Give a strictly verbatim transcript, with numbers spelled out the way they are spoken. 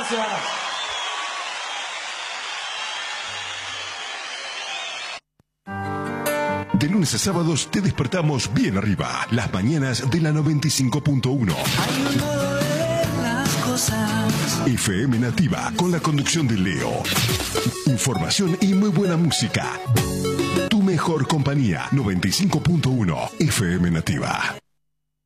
gracias. De lunes a sábados te despertamos bien arriba. Las mañanas de la noventa y cinco punto uno. Hay un modo de ver las cosas. F M Nativa, con la conducción de Leo. Información y muy buena música. Tu mejor compañía, noventa y cinco punto uno F M Nativa.